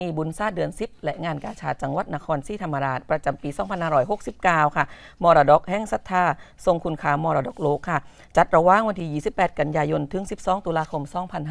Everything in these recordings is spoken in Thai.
มีบุญซาเดือน10และงานกาชาดจังหวัดนครศรีธรรมราชประจำปี 2569 ค่ะมรดกแห่งศรัทธาทรงคุณค่ามรดกโลกค่ะจัดระหว่างวันที่ 28 กันยายน ถึง 12 ตุลาคม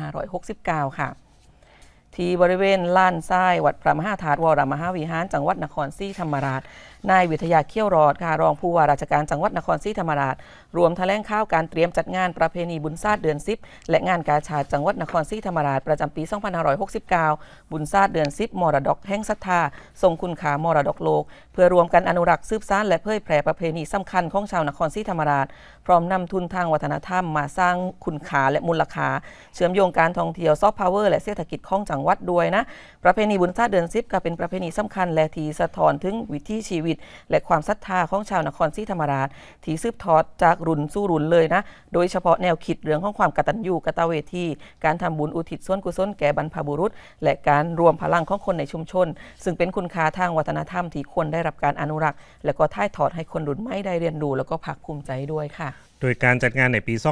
2569 ค่ะที่บริเวณลานทรายวัดพระมหาธาตุวรมหาวิหารจังหวัดนครศรีธรรมราชนายวิทยาเขี้ยวรอดค่ะรองผู้ว่าราชการจังหวัดนครศรีธรรมราชรวมแถลงข่าวการเตรียมจัดงานประเพณีบุญศาสตร์เดือน10และงานกาชาดจังหวัดนครศรีธรรมราชประจำปี 2569 บุญศาสตร์เดือน10มรดกแห่งศรัทธาทรงคุณค่ามรดกโลกเพื่อรวมกันอนุรักษ์สืบสานและเผยแพร่ประเพณีสำคัญของชาวนครศรีธรรมราชพร้อมนำทุนทางวัฒนธรรมมาสร้างคุณค่าและมูลค่าเชื่อมโยงการท่องเที่ยวซอฟต์พาวเวอร์และเศรษฐกิจของจังหวัดด้วยนะประเพณีบุญศาสตร์เดือน10ก็เป็นประเพณีสำคัญและที่สะท้อนถึงวิถีชีวิตและความศรัทธาของชาวนครศรีธรรมราชที่สืบทอดจากรุ่นสู่รุ่นเลยนะโดยเฉพาะแนวคิดเรื่องของความกตัญญูกตเวทีการทำบุญอุทิศส่วนกุศลแก่บรรพบุรุษและการรวมพลังของคนในชุมชนซึ่งเป็นคุณค่าทางวัฒนธรรมที่ควรได้รับการอนุรักษ์และก็ถ่ายทอดให้คนรุ่นใหม่ได้เรียนรู้แล้วก็ภาคภูมิใจด้วยค่ะโดยการจัดงานในปี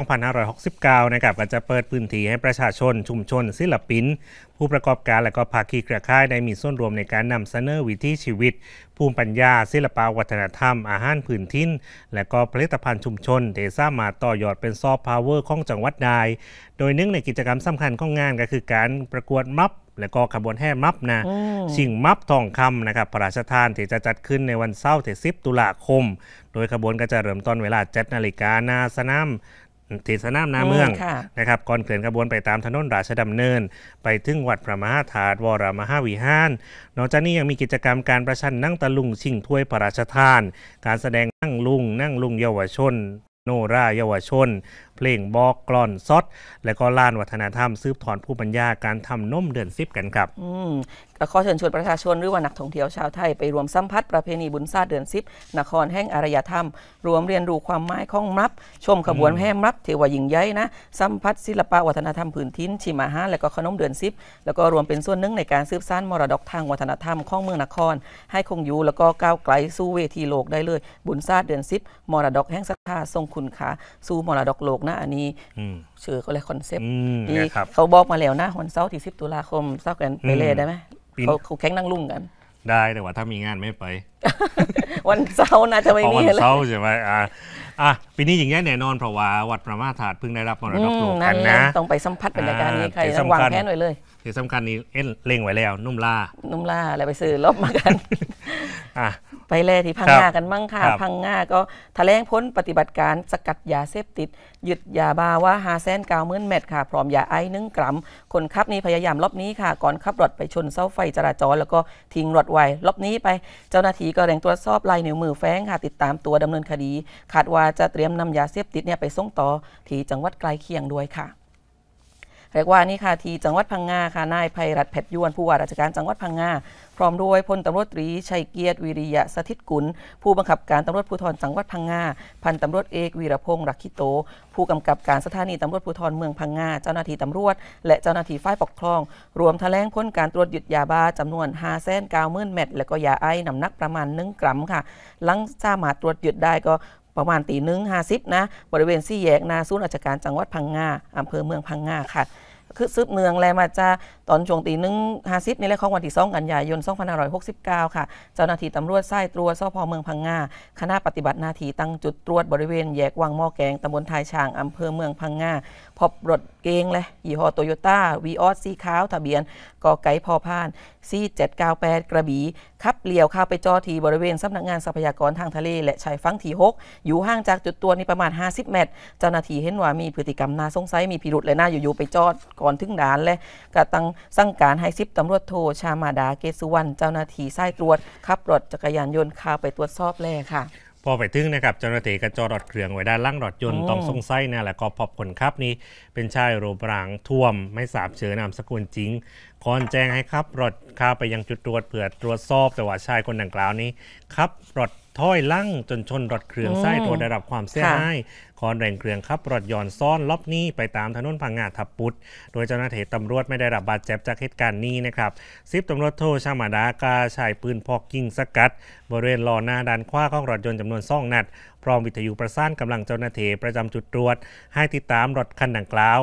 2569 นะครับก็จะเปิดพื้นที่ให้ประชาชนชุมชนศิลปินผู้ประกอบการและก็ภาคีเครือข่ายได้มีส่วนร่วมในการนำเสนอวิถีชีวิตภูมิปัญญาศิลปวัฒนธรรมอาหารพื้นถิ่นและก็ผลิตภัณฑ์ชุมชนที่สามารถต่อยอดเป็นซอฟต์พาวเวอร์ของจังหวัดได้โดยหนึ่งในกิจกรรมสำคัญของงานก็คือการประกวดมับและก็ขบวนแห่มับนะชิงมับทองคำนะครับพระราชทานที่จะจัดขึ้นในวันเสาร์ที่10 ตุลาคมโดยขบวนก็จะเริ่มต้นเวลา 7 นาฬิกาหน้าสนามนาเมืองนะครับก่อนเคลื่อนขบวนไปตามถนนราชดำเนินไปถึงวัดพระมหาธาตุวรมหาวิหารนอกจากนี้ยังมีกิจกรรมการประชันนั่งตะลุงชิงถ้วยพระราชทานการแสดงนั่งลุงเยาวชนโนราเยาวชนเพลงบอกกลอนซดและก็ลานวัฒนธรรมสืบทอดภูมิปัญญาการทำนมเดือน10กันครับก็ขอเชิญชวนประชาชนหรือว่านักท่องเที่ยวชาวไทยไปรวมสัมผัสประเพณีบุญศาสตร์เดือน10นครแห่งอารยธรรมรวมเรียนรู้ความหมายของมับชมขบวนแห่มับเทวยิ่งใหญ่นะสัมผัสศิลปวัฒนธรรมพื้นถิ่นชิมอาหารและก็ขนมเดือน10แล้วก็รวมเป็นส่วนหนึ่งในการสืบสานมรดกทางวัฒนธรรมของเมืองนครให้คงอยู่แล้วก็ก้าวไกลสู่เวทีโลกได้เลยบุญศาสตร์เดือน10มรดกแห่งศรัทธาทรงคุณค่าสู่มรดกโลกนะอันนี้ชื่อเขาเลยคอนเซปต์ที่เขาบอกมาแล้วนะวันเสาร์ที่10 ตุลาคมเสาร์กันไปเลยได้ไหมเขาแข่งนั่งลุ่มกันได้แต่ว่าถ้ามีงานไม่ไปวันเสาร์น่าจะไม่มีวันเสาร์ใช่ไหมปีนี้อย่างนี้แน่นอนเพราะว่าวัดพระมหาธาตุเพิ่งได้รับมรดกโลกกันนะต้องไปสัมผัสบรรยากาศนี้ใครวางแผนไว้เลยที่สำคัญนี้เล็งไว้แล้วนุ่มล่าอะไรไปซื้อลบมากันไปแลที่พังงากันมั่งค่ะพังงาก็แถลงพ้นปฏิบัติการสกัดยาเสพติดยึดยาบ้าว่า590,000 เม็ดค่ะพร้อมยาไอซ์1 กรัมคนขับนี่พยายามลบนี้ค่ะก่อนขับรถไปชนเสาไฟจราจรแล้วก็ทิ้งรถไว้ลบนี้ไปเจ้าหน้าที่ก็เร่งตรวจสอบลายนิ้วมือแฝงค่ะติดตามตัวดำเนินคดีคาดว่าจะเตรียมนำยาเสพติดเนี่ยไปส่งต่อที่จังหวัดใกล้เคียงด้วยค่ะเรียกว่านี่ค่ะที่จังหวัดพังงาค่ะนายไพรัตน์แพทย์ยวนผู้ว่าราชการจังหวัดพังงาพร้อมด้วยพลตำรวจตรีชัยเกียรติวิริยะสถิตกุลผู้บังคับการตำรวจภูธรจังหวัดพังงาพันตำรวจเอกวีรพงษ์รักขิโตผู้กำกับการสถานีตำรวจภูธรเมืองพังงาเจ้าหน้าที่ตำรวจและเจ้าหน้าที่ฝ่ายปกครองรวมแถลงผลการตรวจยึดยาบ้าจำนวน590,000 เม็ดและก็ยาไอซ์น้ำหนักประมาณ1 กรัมค่ะหลังสามารถตรวจยึดได้ก็ประมาณ1:50นะบริเวณ4 แยกนาศูนย์ราชการจังหวัดพังงาอำเภอเมืองพังงาค่ะคือสืบเนืองแลมาจากตอนช่วง1:50นี่แหละของวันที่2 กันยายน 2569ค่ะเจ้าหน้าที่ตำรวจสายตรวจสพเมืองพังงาคณะปฏิบัติหน้าที่ตั้งจุดตรวจบริเวณแยกวังหม้อแกงตำบลท้ายช้างอำเภอเมืองพังงาพบรถเก๋งและยี่ห้อโตโยต้าวีออสสีขาวทะเบียนกไก่พอพาน4798กระบี่ขับเลี้ยวเข้าไปจอดที่บริเวณสำนักงานทรัพยากรทางทะเลและชายฝั่งที่6อยู่ห่างจากจุดตรวจนี้ประมาณ50 เมตรเจ้าหน้าที่เห็นว่ามีพฤติกรรมน่าสงสัยมีพิรุธและน่าอยู่ๆไปจอดก่อนถึงด่านและก็ตั้งสั่งการให้10 ตำรวจโทชามาดาเกสุวรรณเจ้าหน้าที่สายตรวจขับรถจักรยานยนต์เข้าไปตรวจสอบแลค่ะพอไปถึงนะครับเจ้าหน้าที่ก็จอดรถเครื่องไว้ด้านล่างรถยนต์ต้องสงสัยนะแล้วก็พบคนขับนี่เป็นชายรูปร่างท้วมไม่ทราบชื่อนามสกุลจริงก่อนแจ้งให้ขับรถเข้าไปยังจุดตรวจเพื่อตรวจสอบแต่ว่าชายคนดังกล่าวนี้ขับรถถ้อยลั่งจนชนรถเครื่องไส้ตัวได้รับความเสียหายคอนแรงเครื่องขับรถย้อนซ้อนลบนี้ไปตามถนนพังงาทับปุดโดยเจ้าหน้าที่ตำรวจไม่ได้รับบาดเจ็บจากเหตุการณ์นี้นะครับ10 ตำรวจโทชามาดากาใช้ปืนพกยิงสกัดบริเวณล้อหน้าด้านขวาของรถยนต์จำนวน2 นัดพร้อมวิทยุประสานกำลังเจ้าหน้าที่ประจำจุดตรวจให้ติดตามรถคันดังกล่าว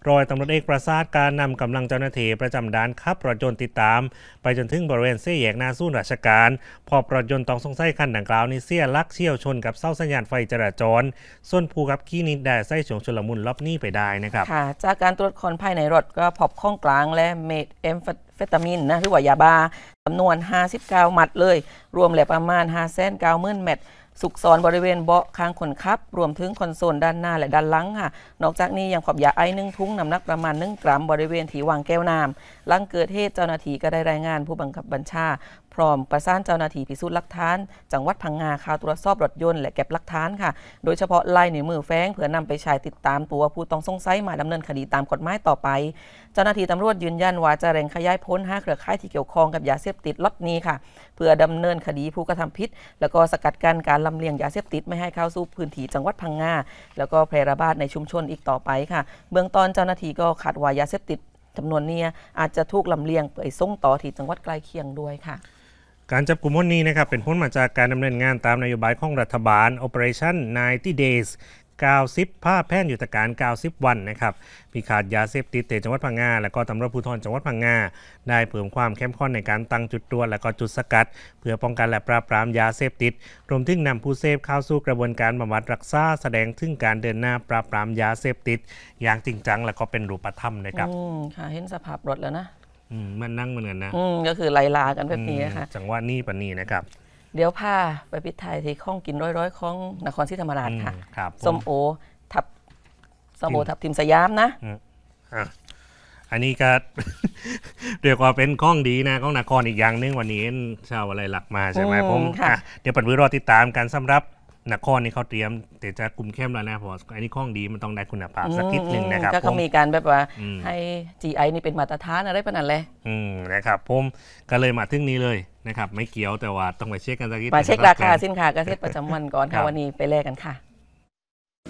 ร้อยตำรวจเอกประสาทการนำกำลังเจ้าหน้าที่ประจำด่านขับรถยนต์ติดตาม ไปจนถึงบริเวณสี่แยกหน้าศูนย์ราชการพบรถยนต์ต้องสงสัยคันดังกล่าวนี้เสียหลักเฉี่ยวชนกับเสาสัญญาณไฟจราจรส่วนผู้ขับขี่นี้ได้ใส่ช่วงชุลมุนลบหนีไปได้นะครับค่ะจากการตรวจค้นภายในรถก็พบของกลางและเมทแอมเฟตามินนะหรือว่ายาบ้าจำนวน59มัดเลยรวมแล้วประมาณ590,000 เม็ดสุกซอนบริเวณเบาะข้างคนขับรวมถึงคอนโซลด้านหน้าและด้านหลังค่ะนอกจากนี้ยังพบยาไอ1 ถุงน้ำหนักประมาณ1 กรัมบริเวณที่วางแก้วน้ำหลังเกิดเหตุเจ้าหน้าที่ก็ได้รายงานผู้บังคับบัญชาพร้อมประสานเจ้าหน้าที่พิสูจน์หลักฐานจังหวัดพังงาเข้าตรวจสอบรถยนต์และเก็บหลักฐานค่ะโดยเฉพาะลายนิ้วมือแฝงเพื่อนำไปใช้ติดตามตัวผู้ต้องสงสัยมาดำเนินคดีตามกฎหมายต่อไปเจ้าหน้าที่ตำรวจยืนยันว่าจะเร่งขยายผลหาเครือข่ายที่เกี่ยวข้องกับยาเสพติดล็อตนี้ค่ะเพื่อดำเนินคดีผู้กระทำผิดแล้วก็สกัดกั้นการลำเลียงยาเสพติดไม่ให้เข้าสู่พื้นที่จังหวัดพังงาแล้วก็แพร่ระบาดในชุมชนอีกต่อไปค่ะเบื้องต้นเจ้าหน้าที่ก็คาดว่ายาเสพติดจำนวนนี้อาจจะถูกลำเลียงไปส่งต่อที่จังหวัดใกล้เคียงด้วยค่ะการจับกลุ่มวันนี้นะครับเป็นผลมาจากการดำเนินงานตามนโยบายของรัฐบาล Operation 90 Days 90 ภาพแผนยุทธการ 90 วันนะครับพิฆาตยาเสพติดในจังหวัดพังงาและก็ตำรวจภูธรจังหวัดพังงาได้เพิ่มความเข้มข้นในการตั้งจุดตรวจและก็จุดสกัดเพื่อป้องกันและปราบปรามยาเสพติดรวมถึงนำผู้เสพเข้าสู่กระบวนการบำบัดรักษาแสดงถึงการเดินหน้าปราบปรามยาเสพติดอย่างจริงจังและก็เป็นรูปธรรมนะครับค่ะเห็นสภาพรถแล้วนะมันนั่งเหมือนกันนะก็คือไล่ลากันแบบนี้ค่ะจังหวะนี้ปะนี้นะครับเดี๋ยวพาไปปิดท้ายที่ข้องกินร้อยๆของนครศรีธรรมราชค่ะส้มโอทับทิมสยามนะอันนี้ก็ เรียกว่าเป็นข้องดีนะข้องนครอีกอย่างนึงวันนี้ชาวอะไรหลักมาใช่ไหมผมเดี๋ยวปัดวิรอติดตามกันสำหรับนครนี่เขาเตรียมแต่จะกลุ่มเข้มแล้วนะเพราะอันนี้ข้องดีมันต้องได้คุณภาพสักนิดนึงนะครับก็มีการแบบว่าให้ GI นี่เป็นมาตรฐานอะไรประมาณนั้นเลยนะครับผมก็เลยมาถึงนี้เลยนะครับไม่เกี่ยวแต่ว่าต้องไปเช็คกันสักนิดมาเช็คราคาสินค้าเกษตรประจำวันก่อนค่ะวันนี้ไปแลกกันค่ะ